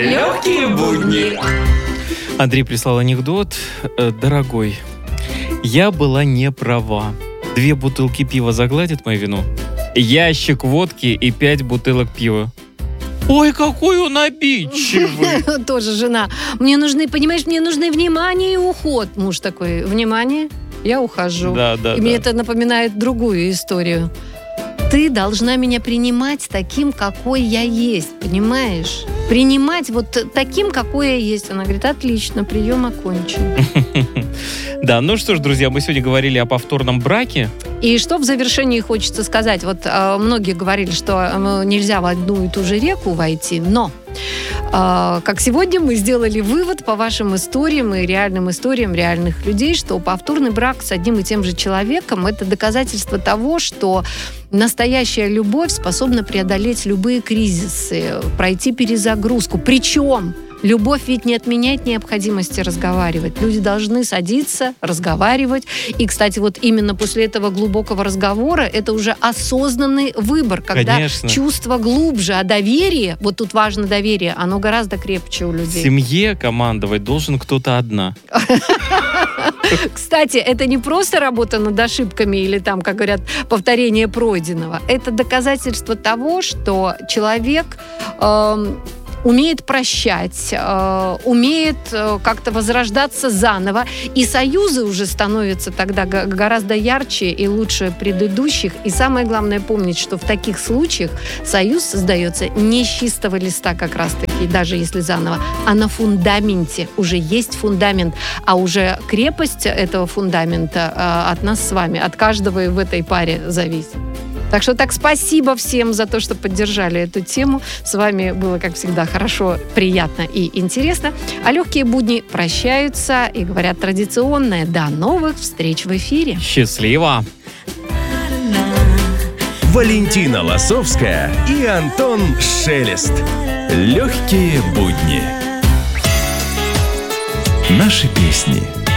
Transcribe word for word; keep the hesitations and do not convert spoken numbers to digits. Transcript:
Легкие будни. Андрей прислал анекдот. Дорогой, я была не права. Две бутылки пива загладят мою вину. Ящик водки и пять бутылок пива. Ой, какой он обидчивый. Тоже жена. Мне нужны, понимаешь, мне нужны внимание и уход. Муж такой, внимание, я ухожу. Да, да, и да. мне это напоминает другую историю. Ты должна меня принимать таким, какой я есть, понимаешь? Принимать вот таким, какой я есть. Она говорит, отлично, прием окончен. Да, ну что ж, друзья, мы сегодня говорили о повторном браке. И что в завершении хочется сказать? Вот э, многие говорили, что э, нельзя в одну и ту же реку войти, но э, как сегодня мы сделали вывод по вашим историям и реальным историям реальных людей, что повторный брак с одним и тем же человеком – это доказательство того, что настоящая любовь способна преодолеть любые кризисы, пройти перезагрузку. Причем любовь ведь не отменяет необходимости разговаривать. Люди должны садиться, разговаривать. И, кстати, вот именно после этого глубокого разговора это уже осознанный выбор, когда Конечно. Чувство глубже, а доверие, вот тут важно доверие, оно гораздо крепче у В людей. семье командовать должен кто-то одна. Кстати, это не просто работа над ошибками или там, как говорят, повторение пройденного. Это доказательство того, что человек э, умеет прощать, э, умеет э, как-то возрождаться заново. И союзы уже становятся тогда г- гораздо ярче и лучше предыдущих. И самое главное помнить, что в таких случаях союз создается не с чистого листа как раз-таки, даже если заново, а на фундаменте. Уже есть фундамент, а уже крепость этого фундамента э, от нас с вами, от каждого в этой паре зависит. Так что так спасибо всем за то, что поддержали эту тему. С вами было, как всегда, хорошо, приятно и интересно. А легкие будни прощаются и говорят традиционное. До новых встреч в эфире. Счастливо! Валентина Лосовская и Антон Шелест. Легкие будни. Наши песни.